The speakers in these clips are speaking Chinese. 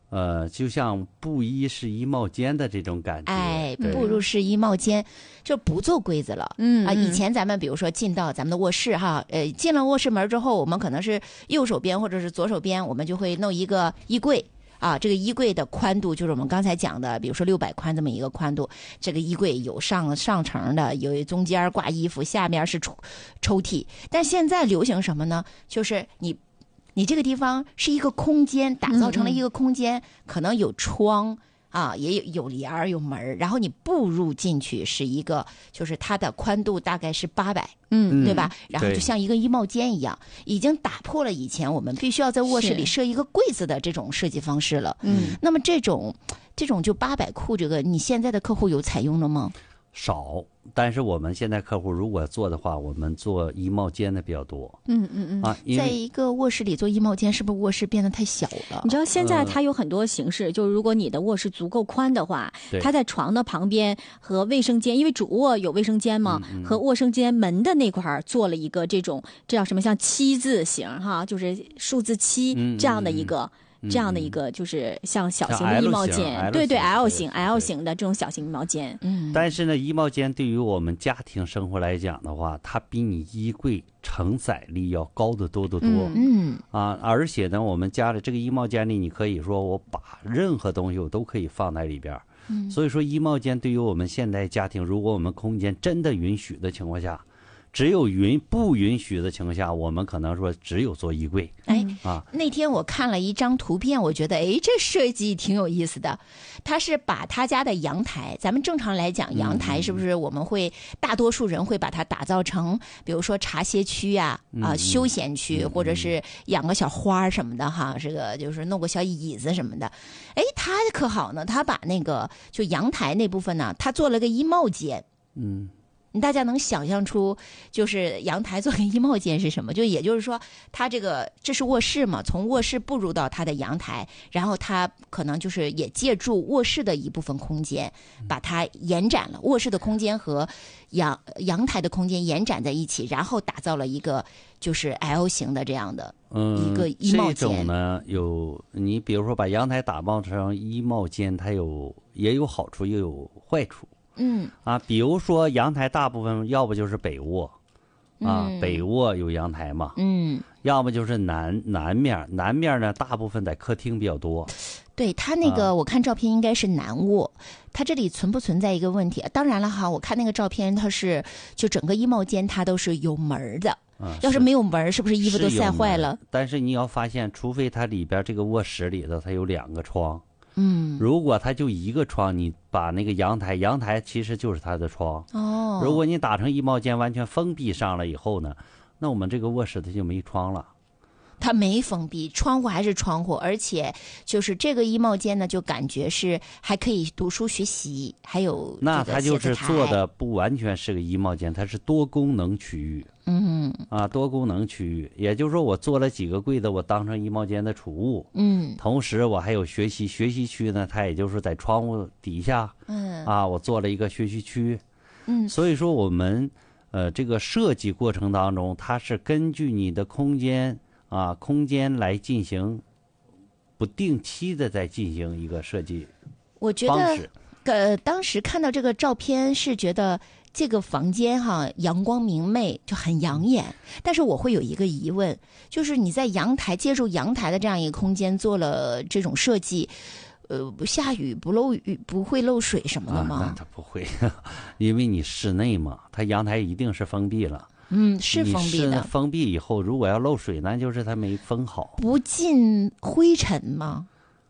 就像布衣式衣帽间的这种感觉。 哎，步入式衣帽间就不做柜子了。以前咱们比如说进到咱们的卧室哈，进了卧室门之后，我们可能是右手边或者是左手边，我们就会弄一个衣柜。这个衣柜的宽度就是我们刚才讲的，比如说600宽这么一个宽度。这个衣柜有上层的，有中间挂衣服，下面是抽屉。但现在流行什么呢？就是你这个地方是一个空间，打造成了一个空间，可能有窗也有帘儿有门，然后你步入进去是一个，就是它的宽度大概是800，对吧？然后就像一个衣帽间一样，已经打破了以前我们必须要在卧室里设一个柜子的这种设计方式了。那么这种就800裤，这个你现在的客户有采用了吗？ 少，但是我们现在客户如果做的话，我们做衣帽间的比较多。 在一个卧室里做衣帽间，是不是卧室变得太小了？ 你知道现在它有很多形式，就是如果你的卧室足够宽的话，它在床的旁边和卫生间，因为主卧有卫生间嘛，和卫生间门的那块做了一个这叫什么，像7字形哈，就是数字7这样的一个。就是像小型的衣帽间，对 L 型的这种小型衣帽间。 但是呢，衣帽间对于我们家庭生活来讲的话，它比你衣柜承载力要高得多得多。而且呢，我们家里这个衣帽间里，你可以说我把任何东西我都可以放在里边。所以说，衣帽间对于我们现代家庭，如果我们空间真的允许的情况下，只有不允许的情况下，我们可能说只有做衣柜。 那天我看了一张图片，我觉得这设计挺有意思的。他是把他家的阳台，咱们正常来讲阳台是不是我们会大多数人会把它打造成比如说茶歇区休闲区，或者是养个小花什么的哈，这个就是弄个小椅子什么的。他可好呢，他把那个就阳台那部分呢，他做了个衣帽间。大家能想象出就是阳台做个衣帽间是什么？就也就是说，它这是卧室嘛，从卧室步入到它的阳台，然后它可能就是也借助卧室的一部分空间，把它延展了，卧室的空间和阳台的空间延展在一起，然后打造了一个就是 L 型的这样的一个衣帽间。 这种呢，你比如说把阳台打造成衣帽间，它也有好处，也有坏处。比如说阳台大部分要不就是北卧，北卧有阳台嘛，要么就是南面呢大部分在客厅比较多。 对，他那个我看照片应该是南卧，他这里存不存在一个问题？当然了哈，我看那个照片，它是就整个衣帽间它都是有门的，要是没有门，是不是衣服都晒坏了？ 但是你要发现，除非它里边这个卧室里头它有2个窗。如果它就一个窗，你把那个阳台其实就是它的窗。如果你打成衣帽间完全封闭上了以后呢，那我们这个卧室它就没窗了。 它没封闭，窗户还是窗户，而且就是这个衣帽间呢，就感觉是还可以读书学习，还有那它就是做的不完全是个衣帽间，它是多功能区域。多功能区域，也就是说我做了几个柜子，我当成衣帽间的储物。同时我还有学习区呢，它也就是在窗户底下。我做了一个学习区。所以说我们这个设计过程当中，它是根据你的空间来进行不定期的在进行一个设计方式。 我觉得当时看到这个照片是觉得这个房间阳光明媚，就很养眼。但是我会有一个疑问，就是你在借助阳台的这样一个空间做了这种设计，下雨不会漏水什么的吗？ 那它不会，因为你室内嘛，它阳台一定是封闭了。 是封闭的。 封闭以后，如果要漏水，那就是它没封好。 不进灰尘吗？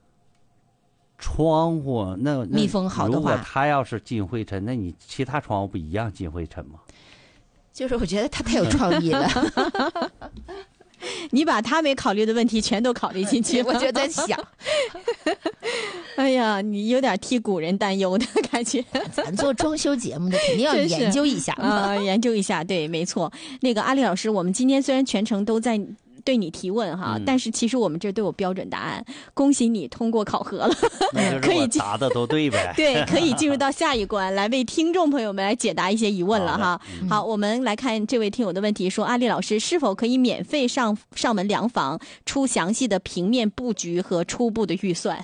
窗户那密封好的话， 如果它要是进灰尘，那你其他窗户不一样进灰尘吗？ 就是我觉得他太有创意了。 你把他没考虑的问题全都考虑进去， 我就在想。 哎呀，你有点替古人担忧的感觉。 咱做装修节目的肯定要研究一下研究一下，对，没错。那个阿丽老师，我们今天虽然全程都在对你提问哈，但是其实我们这都有标准答案。恭喜你通过考核了， 可以答的都对呗。 对，可以进入到下一关，来为听众朋友们来解答一些疑问了哈。好，我们来看这位听友的问题，说阿丽老师是否可以免费上门量房，出详细的平面布局和初步的预算？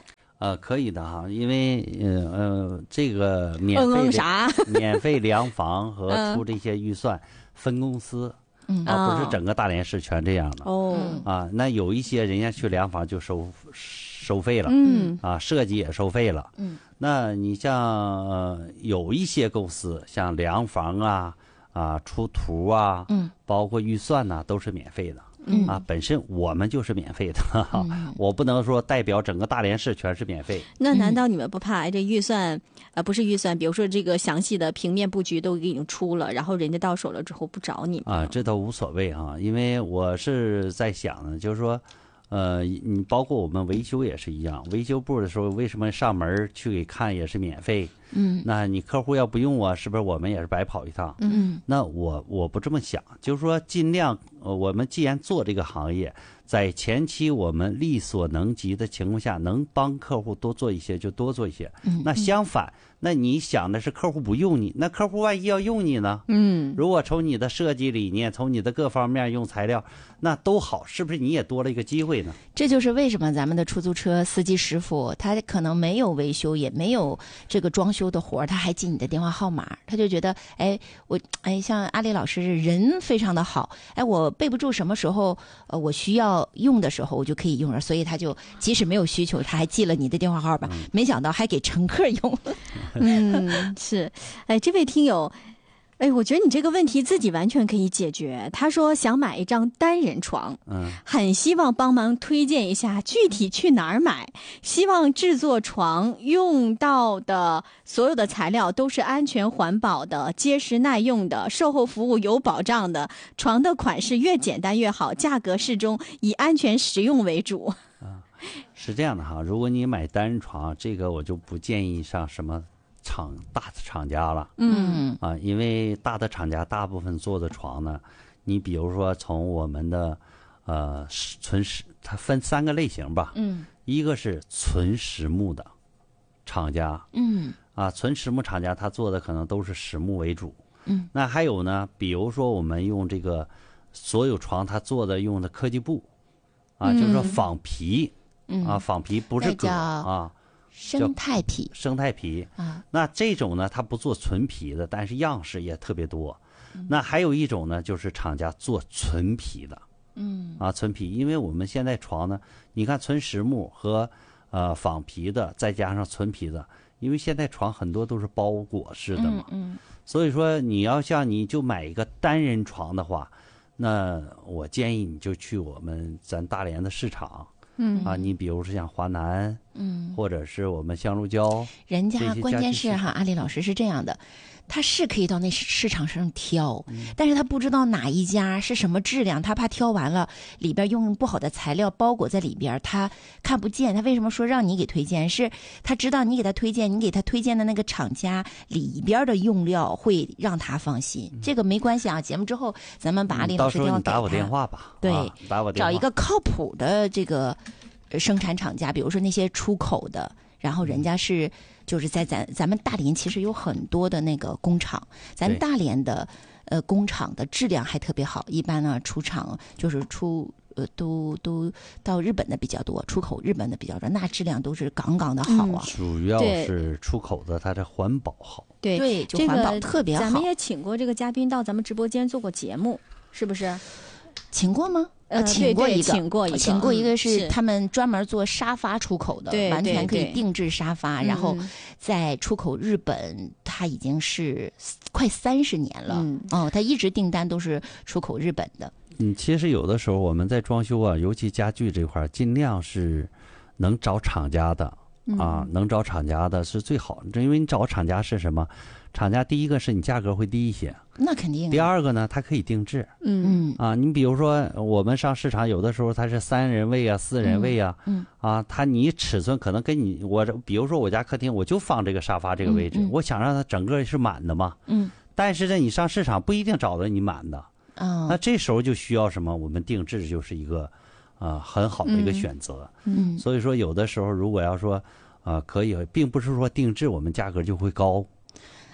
可以的哈，因为这个免费量房和出这些预算分公司。不是整个大连市全这样的那有一些人家去量房就收费了，设计也收费了，那你像有一些公司像量房出图包括预算都是免费的。本身我们就是免费的，我不能说代表整个大连市全是免费。 那难道你们不怕这预算不是预算，比如说这个详细的平面布局都已经出了，然后人家到手了之后不找你这都无所谓因为我是在想呢，就是说你包括我们维修也是一样，维修部的时候为什么上门去给看也是免费？那你客户要不用是不是我们也是白跑一趟？那我不这么想，就是说尽量我们既然做这个行业，在前期我们力所能及的情况下，能帮客户多做一些就多做一些。那相反，那你想的是客户不用你，那客户万一要用你呢？如果从你的设计理念，从你的各方面用材料，那都好，是不是你也多了一个机会呢？ 这就是为什么咱们的出租车司机师傅，他可能没有维修，也没有这个装修的活，他还记你的电话号码，他就觉得像阿丽老师人非常的好，我背不住什么时候我需要用的时候我就可以用，所以他就即使没有需求，他还记了你的电话号码，没想到还给乘客用。 是，这位听友。我觉得你这个问题自己完全可以解决。他说想买一张单人床，很希望帮忙推荐一下具体去哪儿买，希望制作床用到的所有的材料都是安全环保的、结实耐用的、售后服务有保障的，床的款式越简单越好，价格适中，以安全实用为主。 是这样的哈，如果你买单人床，这个我就不建议上什么大的厂家了，因为大的厂家大部分做的床呢，你比如说从我们的纯实，它分3个类型吧，一个是纯实木的厂家，纯实木厂家他做的可能都是实木为主，那还有呢，比如说我们用这个所有床他做的用的科技布，就是说仿皮，仿皮不是革生态皮那这种呢，它不做纯皮的，但是样式也特别多。那还有一种呢，就是厂家做纯皮的，纯皮，因为我们现在床呢，你看纯实木和仿皮的，再加上纯皮的，因为现在床很多都是包裹式的嘛，所以说你就买一个单人床的话，那我建议你就去咱大连的市场。你比如说像华南，或者是我们香炉胶， 人家关键是阿丽老师是这样的，他是可以到那市场上挑，但是他不知道哪一家是什么质量，他怕挑完了里边用不好的材料包裹在里边，他看不见。他为什么说让你给推荐？是他知道你给他推荐的那个厂家里边的用料会让他放心。这个没关系啊，节目之后咱们把阿丽老师电话给他， 到时候你打我电话吧， 对， 打我电话， 找一个靠谱的这个生产厂家，比如说那些出口的，然后人家是就是在咱们大连其实有很多的那个工厂，咱大连的工厂的质量还特别好，一般呢出厂就是都到日本的比较多，出口日本的比较多，那质量都是杠杠的好啊。 主要是出口的，它的环保好。 对，就环保特别好。 咱们也请过这个嘉宾到咱们直播间做过节目，是不是？ 请过吗？请过一个是他们专门做沙发出口的，完全可以定制沙发，然后在出口日本，他已经是快30年了。他一直订单都是出口日本的。 其实有的时候我们在装修尤其家具这块，尽量是能找厂家的能找厂家的是最好的，因为你找厂家是什么？厂家第一个是你价格会低一些， 那肯定。 第二个呢，它可以定制。你比如说我们上市场有的时候它是3人位4人位你尺寸可能跟比如说我家客厅我就放这个沙发这个位置，我想让它整个是满的嘛。但是呢，你上市场不一定找到你满的。那这时候就需要什么？我们定制就是一个很好的一个选择。所以说有的时候如果要说可以，并不是说定制我们价格就会高。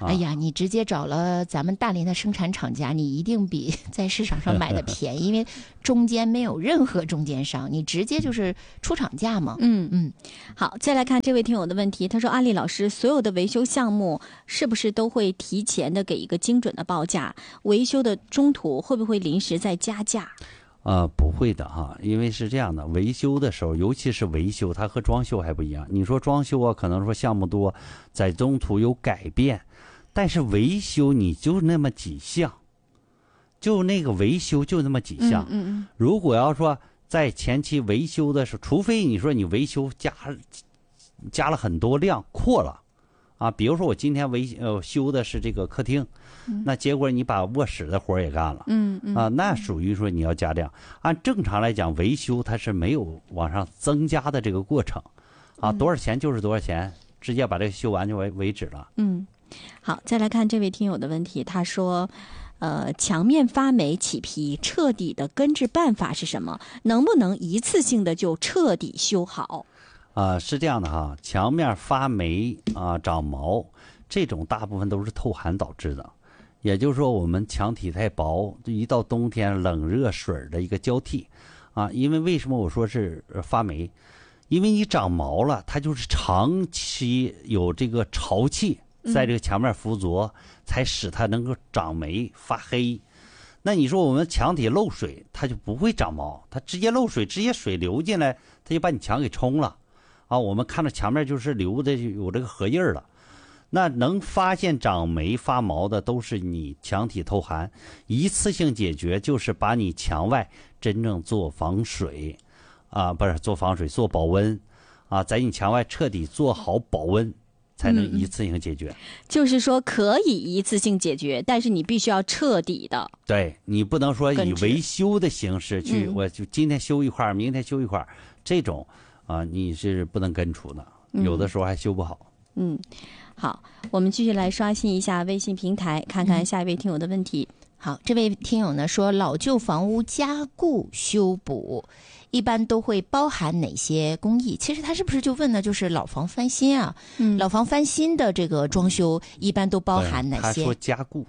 哎呀，你直接找了咱们大连的生产厂家，你一定比在市场上买的便宜，因为中间没有任何中间商，你直接就是出厂价嘛。 好，再来看这位听友的问题，他说：阿丽老师，所有的维修项目是不是都会提前的给一个精准的报价？维修的中途会不会临时再加价？ 不会的哈，因为是这样的，维修的时候，尤其是维修，它和装修还不一样。你说装修啊，可能说项目多，在中途有改变，但是维修你就那么几项，就那个维修就那么几项。如果要说在前期维修的时候，除非你说你维修加了很多量扩了啊，比如说我今天修的是这个客厅。那结果你把卧室的活也干了，那属于说你要加量。按正常来讲，维修它是没有往上增加的这个过程，多少钱就是多少钱，直接把这个修完就为止了。 好，再来看这位听友的问题，他说，墙面发霉起皮，彻底的根治办法是什么？能不能一次性的就彻底修好？ 是这样的哈，墙面发霉长毛，这种大部分都是透寒导致的。也就是说，我们墙体太薄，一到冬天冷热水的一个交替，因为为什么我说是发霉？因为你长毛了，它就是长期有这个潮气在这个墙面附着，才使它能够长霉发黑。那你说我们墙体漏水，它就不会长毛，它直接漏水，直接水流进来，它就把你墙给冲了，我们看到墙面就是流的有这个荷叶了。那能发现长霉发毛的都是你墙体透寒，一次性解决就是把你墙外真正做防水，不是做防水，做保温，在你墙外彻底做好保温，才能一次性解决。 就是说可以一次性解决，但是你必须要彻底的。 对，你不能说以维修的形式去，我就今天修一块，明天修一块，这种你是不能根除的，有的时候还修不好。 好，我们继续来刷新一下微信平台，看看下一位听友的问题。 好，这位听友呢说，老旧房屋加固修补一般都会包含哪些工艺？其实他是不是就问呢？就是老房翻新啊，老房翻新的这个装修一般都包含哪些？ 他说加固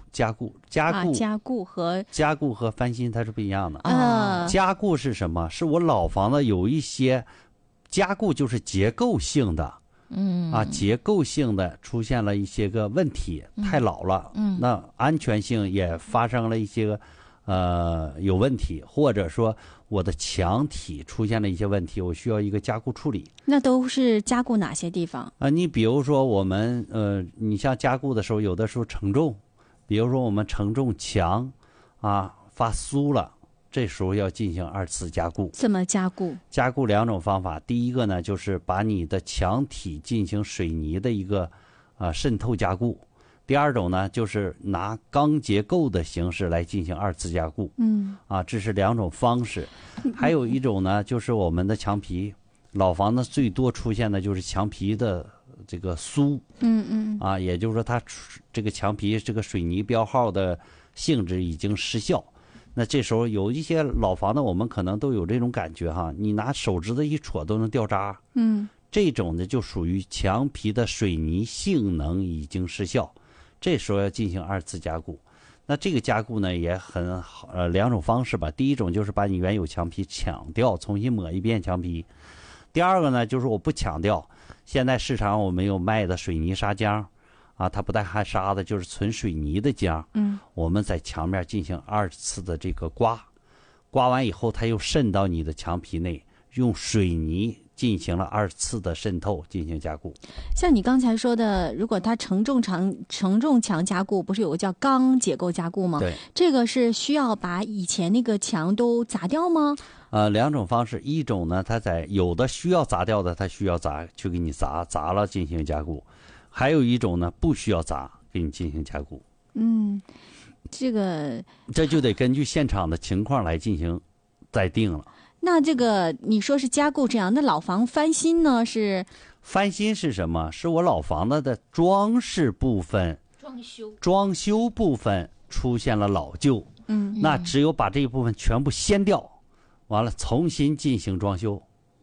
和翻新它是不一样的。加固是什么？是我老房子有一些加固，就是结构性的。结构性的出现了一些个问题，太老了，那安全性也发生了一些个有问题，或者说我的墙体出现了一些问题，我需要一个加固处理。 那都是加固哪些地方？ 你比如说我们你像加固的时候，有的时候承重，比如说我们承重墙发酥了。这时候要进行2次加固。 怎么加固？ 加固2种方法，第一个呢就是把你的墙体进行水泥的一个渗透加固，第二种呢就是拿钢结构的形式来进行2次加固。这是2种方式。还有一种呢就是我们的墙皮，老房子最多出现的就是墙皮的这个酥。也就是说它这个墙皮这个水泥标号的性质已经失效。那这时候有一些老房子，我们可能都有这种感觉哈，你拿手指头一戳都能掉渣。这种呢就属于墙皮的水泥性能已经失效，这时候要进行2次加固。那这个加固呢也很好，2种方式吧。第一种就是把你原有墙皮抢掉，重新抹一遍墙皮。第二个呢就是我不抢掉，现在市场上我们有卖的水泥砂浆。它不带含沙的，就是纯水泥的浆。我们在墙面进行2次的这个刮完以后，它又渗到你的墙皮内，用水泥进行了2次的渗透，进行加固。 像你刚才说的，如果它承重墙加固，不是有个叫钢结构加固吗？ 对， 这个是需要把以前那个墙都砸掉吗 ？2种方式，一种呢，它在有的需要砸掉的，它需要去给你砸了进行加固。还有一种呢，不需要砸，给你进行加固。这就得根据现场的情况来进行再定了。 那这个你说是加固这样，那老房翻新呢？ 翻新是什么？是我老房子的装饰部分、装修部分出现了老旧。那只有把这一部分全部掀掉，完了重新进行装修。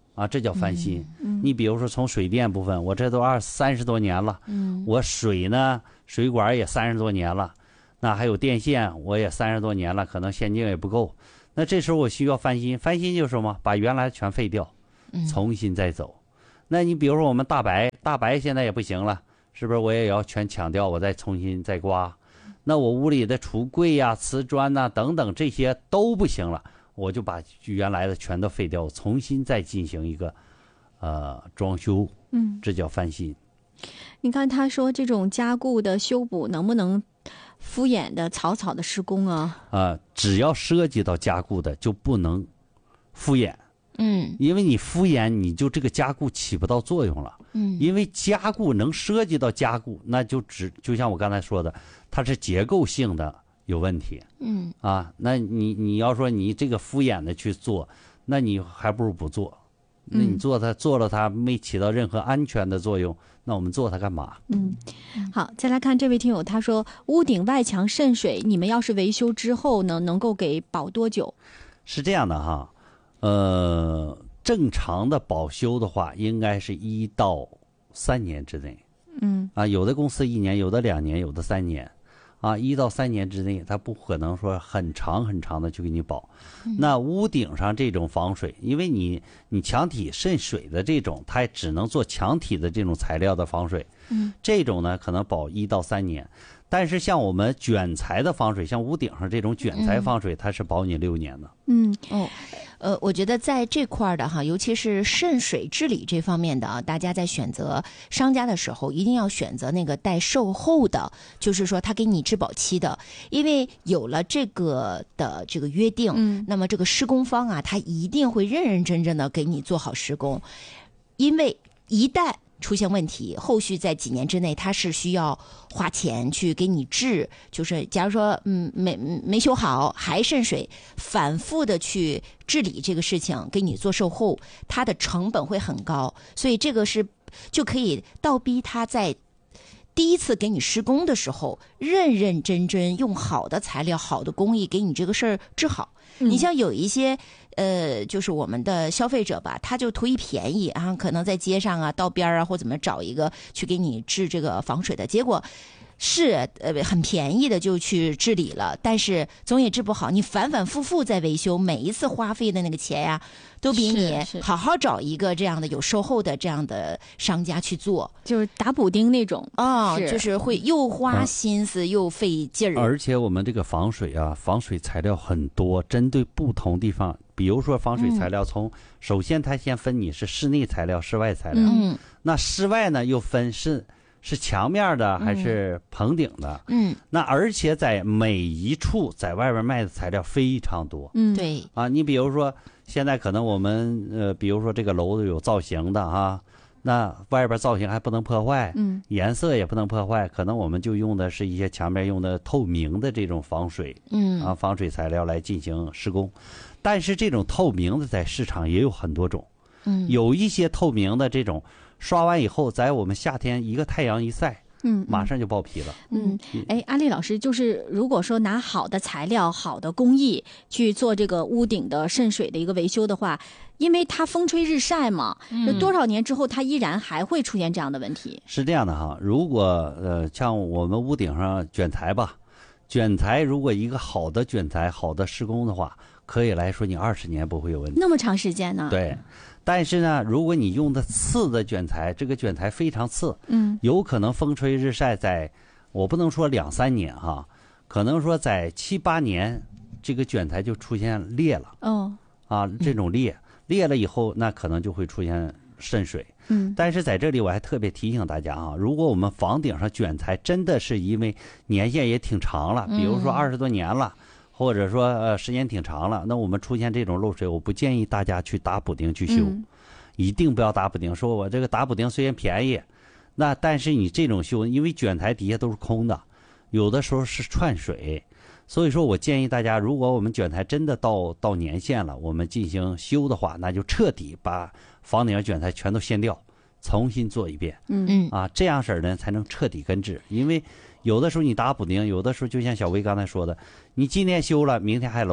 啊，这叫翻新。你比如说从水电部分，我这都30多年了，我水呢，水管也30多年了，那还有电线我也30多年了，可能现金也不够，那这时候我需要翻新。翻新就是什么？把原来全废掉，重新再走。那你比如说我们大白现在也不行了，是不是？我也要全抢掉，我再重新再刮。那我屋里的橱柜呀、瓷砖呐、等等这些都不行了，我就把原来的全都废掉，重新再进行一个装修，这叫翻新。 你看他说这种加固的修补能不能敷衍的草草的施工啊？ 只要涉及到加固的就不能敷衍。因为你敷衍，你就这个加固起不到作用了。因为加固能涉及到加固，那就像我刚才说的，它是结构性的有问题。那你要说你这个敷衍的去做，那你还不如不做。那你做了它没起到任何安全的作用，那我们做它干嘛？ 好，再来看这位听友，他说屋顶外墙渗水，你们要是维修之后呢，能够给保多久？ 是这样的哈。正常的保修的话，应该是1到3年之内。有的公司1年，有的2年，有的3年。1到3年之内，它不可能说很长很长的去给你保。那屋顶上这种防水，因为你墙体渗水的这种，它只能做墙体的这种材料的防水。这种呢可能保1到3年。但是像我们卷材的防水，像屋顶上这种卷材防水，它是保你6年的。 我觉得在这块的哈，尤其是渗水治理这方面的啊，大家在选择商家的时候，一定要选择那个带售后的，就是说他给你质保期的，因为有了这个的这个约定，那么这个施工方啊，他一定会认认真真的给你做好施工，因为一旦出现问题，后续在几年之内，他是需要花钱去给你治，就是假如说没修好还渗水，反复的去治理这个事情，给你做售后，它的成本会很高，所以这个是就可以倒逼他在第一次给你施工的时候，认认真真用好的材料、好的工艺给你这个事儿治好。你像有一些就是我们的消费者吧，他就图一便宜啊，可能在街上啊、道边啊或怎么找一个去给你治这个防水的，结果是很便宜的就去治理了，但是总也治不好，你反反复复在维修，每一次花费的那个钱呀，都比你好好找一个这样的有售后的这样的商家去做， 就是打补丁那种就是会又花心思又费劲儿。 而且我们这个防水啊，防水材料很多，针对不同地方，比如说防水材料首先它先分你是室内材料、室外材料，那室外呢又分是墙面的还是棚顶的？那而且在每一处在外边卖的材料非常多。 对你比如说现在可能我们比如说这个楼子有造型的哈，那外边造型还不能破坏，颜色也不能破坏，可能我们就用的是一些墙面用的透明的这种防水，防水材料来进行施工。但是这种透明的在市场也有很多种，有一些透明的这种刷完以后，在我们夏天一个太阳一晒，马上就爆皮了。 安利老师，就是如果说拿好的材料、好的工艺去做这个屋顶的渗水的一个维修的话，因为它风吹日晒嘛，多少年之后它依然还会出现这样的问题。 是这样的哈，如果像我们屋顶上卷材吧，卷材如果一个好的卷材、好的施工的话，可以来说你20年不会有问题。 那么长时间呢？ 对。但是呢，如果你用的次的卷材，这个卷材非常次，有可能风吹日晒，我不能说2、3年哈，可能说在7、8年，这个卷材就出现裂了。这种裂了以后，那可能就会出现渗水。但是在这里我还特别提醒大家啊，如果我们房顶上卷材真的是因为年限也挺长了，比如说20多年了。或者说时间挺长了，那我们出现这种漏水，我不建议大家去打补丁去修，一定不要打补丁。说我这个打补丁虽然便宜，那但是你这种修，因为卷材底下都是空的，有的时候是串水，所以说我建议大家，如果我们卷材真的到年限了，我们进行修的话，那就彻底把房顶上卷材全都掀掉，重新做一遍。这样式儿呢才能彻底根治，因为有的时候你打补丁，有的时候就像小薇刚才说的，你今天修了，明天还漏了。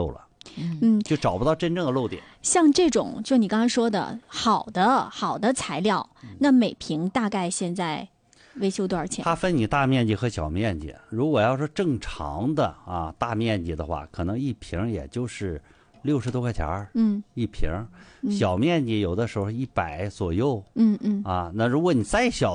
就找不到真正的漏点。 像这种就你刚才说的好的材料，那每平大概现在维修多少钱？ 它分你大面积和小面积。如果要是正常的大面积的话，可能一瓶也就是60多块钱一瓶。小面积有的时候100左右。那如果你再小